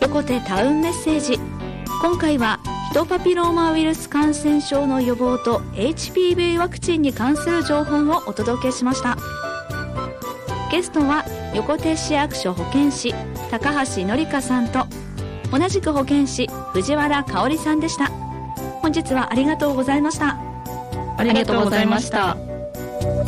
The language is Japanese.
横手タウンメッセージ。今回はヒトパピローマウイルス感染症の予防と HPV ワクチンに関する情報をお届けしました。ゲストは横手市役所保健師高橋紀香さんと同じく保健師藤原香織さんでした。本日はありがとうございました。 ありがとうございました。